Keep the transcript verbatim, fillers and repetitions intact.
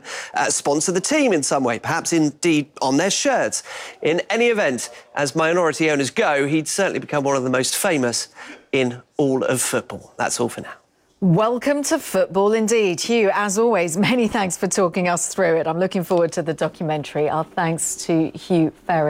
even uh, sponsor the team in some way, perhaps indeed on their shirts. In any event, as minority owners go, he'd certainly become one of the most famous in all of football. That's all for now. Welcome to football indeed. Hugh, as always, many thanks for talking us through it. I'm looking forward to the documentary. Our thanks to Hugh Ferris.